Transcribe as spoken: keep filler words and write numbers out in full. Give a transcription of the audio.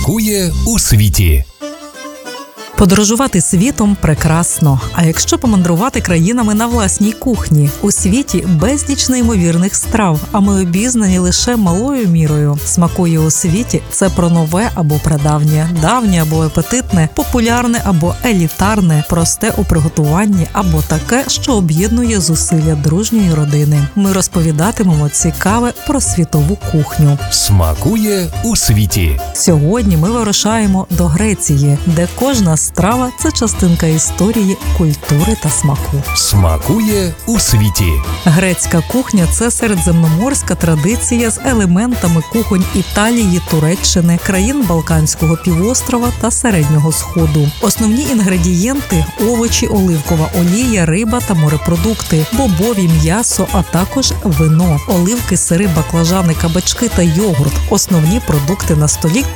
Смакує у світі. Подорожувати світом прекрасно, а якщо помандрувати країнами на власній кухні? У світі безліч неймовірних страв, а ми обізнані лише малою мірою. Смакує у світі – це про нове або прадавнє, давнє або апетитне, популярне або елітарне, просте у приготуванні або таке, що об'єднує зусилля дружньої родини. Ми розповідатимемо цікаве про світову кухню. Смакує у світі. Сьогодні ми вирушаємо до Греції, де кожна страва – це частинка історії, культури та смаку. Смакує у світі. Грецька кухня – це середземноморська традиція з елементами кухонь Італії, Туреччини, країн Балканського півострова та Середнього Сходу. Основні інгредієнти – овочі, оливкова олія, риба та морепродукти, бобові, м'ясо, а також вино, оливки, сири, баклажани, кабачки та йогурт – основні продукти на столі